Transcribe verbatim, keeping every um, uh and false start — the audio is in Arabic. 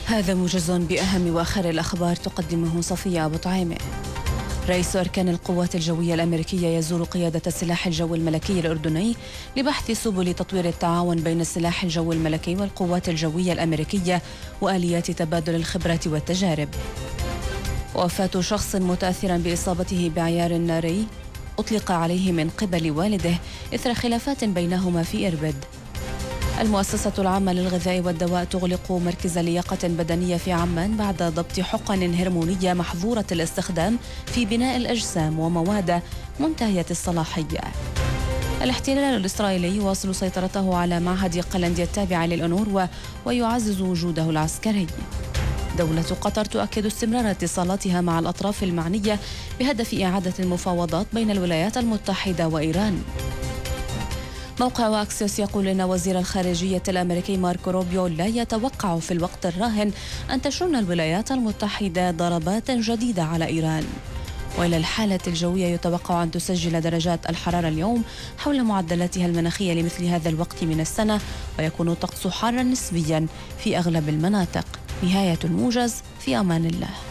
هذا موجز بأهم وآخر الأخبار تقدمه صفية أبو طعيمة. رئيس أركان القوات الجوية الأمريكية يزور قيادة السلاح الجوي الملكي الأردني لبحث سبل تطوير التعاون بين السلاح الجوي الملكي والقوات الجوية الأمريكية وآليات تبادل الخبرات والتجارب. وفاة شخص متأثرا بإصابته بعيار ناري أطلق عليه من قبل والده إثر خلافات بينهما في إربد. المؤسسة العامة للغذاء والدواء تغلق مركز لياقة بدنية في عمان بعد ضبط حقن هرمونية محظورة الاستخدام في بناء الأجسام ومواد منتهية الصلاحية. الاحتلال الإسرائيلي يواصل سيطرته على معهد قلنديا التابع للأونروا ويعزز وجوده العسكري. دولة قطر تؤكد استمرار اتصالاتها مع الأطراف المعنية بهدف إعادة المفاوضات بين الولايات المتحدة وإيران. موقع أكسيوس يقول إن وزير الخارجية الأمريكي ماركو روبيو لا يتوقع في الوقت الراهن أن تشن الولايات المتحدة ضربات جديدة على إيران. وإلى الحالة الجوية يتوقع أن تسجل درجات الحرارة اليوم حول معدلاتها المناخية لمثل هذا الوقت من السنة، ويكون الطقس حارا نسبيا في أغلب المناطق. نهاية الموجز، في أمان الله.